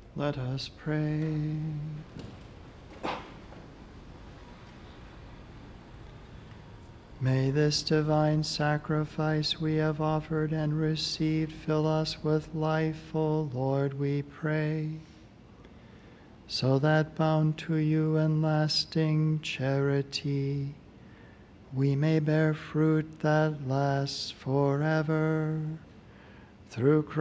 Let us pray. May this divine sacrifice we have offered and received fill us with life, O Lord, we pray, so that bound to you in lasting charity, we may bear fruit that lasts forever. Through Christ